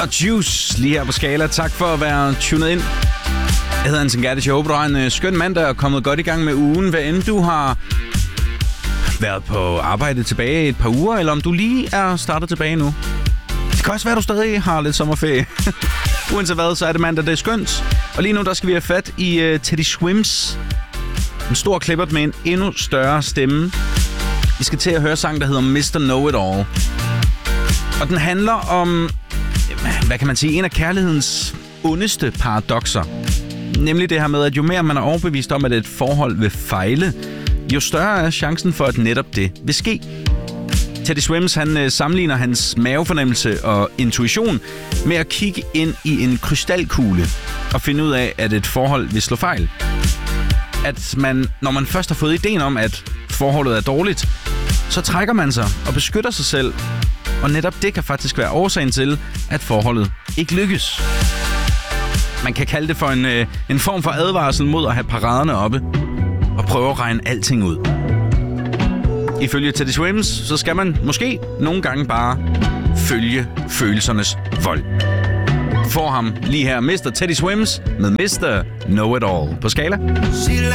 Juice lige her på Skala. Tak for at være tunet ind. Jeg hedder Hansen Gertich. Jeg håber, du har en skøn mandag og kommet godt i gang med ugen. Hvad end du har været på arbejde tilbage i et par uger, eller om du lige er startet tilbage nu. Det kan også være, at du stadig har lidt sommerferie. Uanset hvad, så er det mandag, det er skønt. Og lige nu, der skal vi have fat i Teddy Swims. En stor klippert med en endnu større stemme. Vi skal til at høre sang, der hedder Mr. Know-It-All. Og den handler om, hvad kan man sige, en af kærlighedens ondeste paradokser. Nemlig det her med, at jo mere man er overbevist om, at et forhold vil fejle, jo større er chancen for, at netop det vil ske. Teddy Swims, han sammenligner hans mavefornemmelse og intuition med at kigge ind i en krystalkugle og finde ud af, at et forhold vil slå fejl. At man, når man først har fået ideen om, at forholdet er dårligt, så trækker man sig og beskytter sig selv. Og netop det kan faktisk være årsagen til, at forholdet ikke lykkes. Man kan kalde det for en form for advarsel mod at have paraderne oppe og prøve at regne alting ud. Ifølge Teddy Swims, så skal man måske nogle gange bare følge følelsernes vold. For ham lige her, Mr. Teddy Swims med Mr. Know-It-All på Skala.